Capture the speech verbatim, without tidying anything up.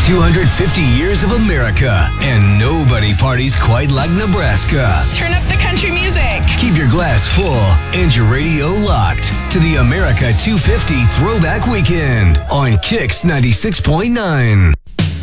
two hundred fifty years of America, and nobody parties quite like Nebraska. Turn up the country music. Keep your glass full and your radio locked to the America two fifty Throwback Weekend on Kix ninety-six point nine.